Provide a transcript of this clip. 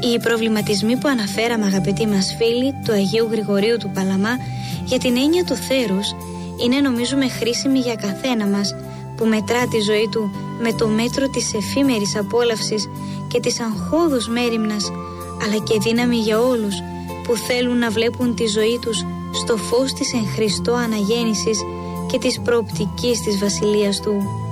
Οι προβληματισμοί που αναφέραμε, αγαπητοί μας φίλοι, του Αγίου Γρηγορίου του Παλαμά για την έννοια του θέρους είναι, νομίζουμε, χρήσιμη για καθένα μας που μετρά τη ζωή του με το μέτρο της εφήμερης απόλαυσης και της αγχώδους μέριμνας, αλλά και δύναμη για όλους που θέλουν να βλέπουν τη ζωή τους στο φως της εν Χριστώ αναγέννησης και της προοπτικής της Βασιλείας Του.